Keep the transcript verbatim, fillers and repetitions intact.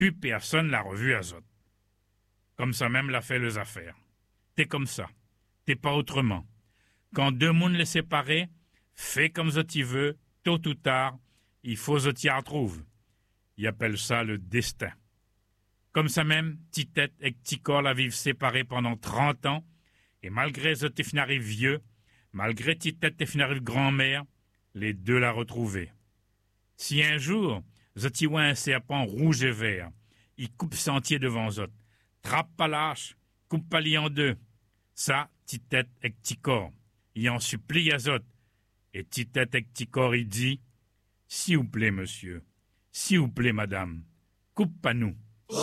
Plus personne l'a revu à Zot. Comme ça même l'a fait les affaires. T'es comme ça. T'es pas autrement. Quand deux mondes les séparent, fais comme Zot y veut, tôt ou tard, il faut Zot y retrouve. Ils appellent ça le destin. Comme ça même, Titette et Ticor la vivent séparés pendant trente ans, et malgré Zot et arrive vieux, malgré Titette et arrive grand-mère, les deux la retrouvaient. Si un jour, Zot y voit un serpent rouge et vert, il coupe sentier devant Zot, trappe pas lâche, coupe pas li en deux. Ça, Titette et Ticor, il en supplie à Zot, et Titette et Ticor, il dit, « S'il vous plaît, monsieur, s'il vous plaît, madame, coupe pas nous. »